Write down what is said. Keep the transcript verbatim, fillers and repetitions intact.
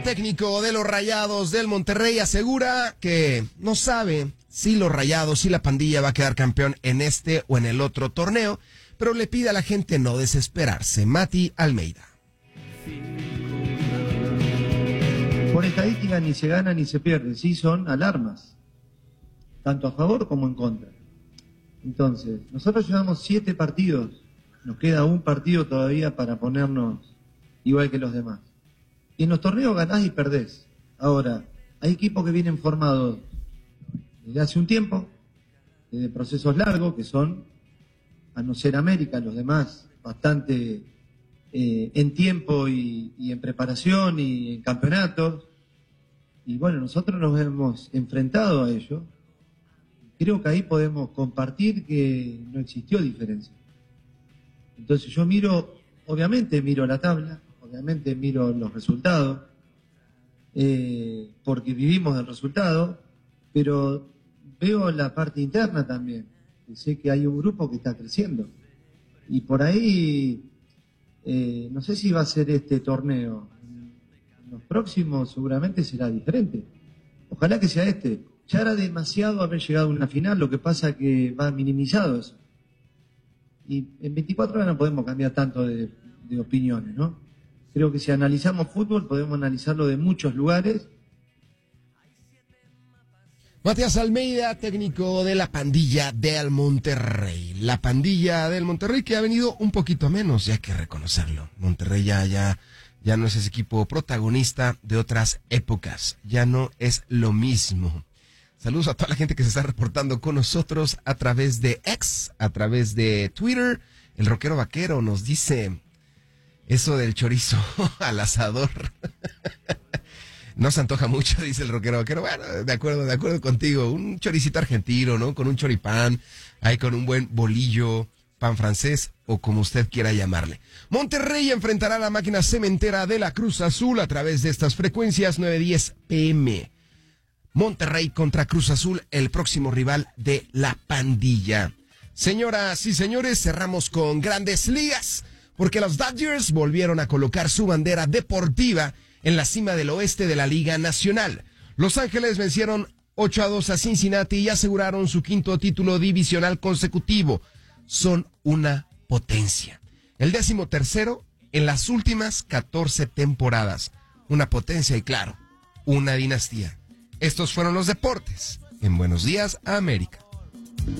Técnico de los Rayados del Monterrey asegura que no sabe si los Rayados, si la pandilla va a quedar campeón en este o en el otro torneo, pero le pide a la gente no desesperarse. Mati Almeida. Por estadística ni se gana ni se pierde, sí son alarmas, tanto a favor como en contra. Entonces, nosotros llevamos siete partidos, nos queda un partido todavía para ponernos igual que los demás. Y en los torneos ganás y perdés. Ahora, hay equipos que vienen formados desde hace un tiempo, desde procesos largos, que son, a no ser América, los demás bastante eh, en tiempo y, y en preparación y en campeonatos. Y bueno, nosotros nos hemos enfrentado a ello. Creo que ahí podemos compartir que no existió diferencia. Entonces yo miro, obviamente miro la tabla, obviamente miro los resultados, eh, porque vivimos del resultado, pero veo la parte interna también. Y sé que hay un grupo que está creciendo. Y por ahí, eh, no sé si va a ser este torneo. En los próximos seguramente será diferente. Ojalá que sea este. Ya era demasiado haber llegado a una final, lo que pasa que va minimizado eso. Y en veinticuatro horas no podemos cambiar tanto de, de opiniones, ¿no? Creo que si analizamos fútbol podemos analizarlo de muchos lugares. Matías Almeida, técnico de la pandilla del Monterrey. La pandilla del Monterrey que ha venido un poquito menos, ya hay que reconocerlo. Monterrey ya, ya, ya no es ese equipo protagonista de otras épocas. Ya no es lo mismo. Saludos a toda la gente que se está reportando con nosotros a través de X, a través de Twitter. El rockero vaquero nos dice eso del chorizo al asador. No se antoja mucho, dice el rockero vaquero. Bueno, de acuerdo, de acuerdo contigo. Un choricito argentino, ¿no? Con un choripán, ahí con un buen bolillo, pan francés o como usted quiera llamarle. Monterrey enfrentará a la máquina cementera de la Cruz Azul a través de estas frecuencias nueve diez pm. Monterrey contra Cruz Azul, el próximo rival de la pandilla. Señoras y señores, cerramos con Grandes Ligas, porque los Dodgers volvieron a colocar su bandera deportiva en la cima del oeste de la Liga Nacional. Los Ángeles vencieron ocho a dos a Cincinnati y aseguraron su quinto título divisional consecutivo. Son una potencia. El décimo tercero en las últimas catorce temporadas. Una potencia y claro, una dinastía. Estos fueron los deportes en Buenos Días, América.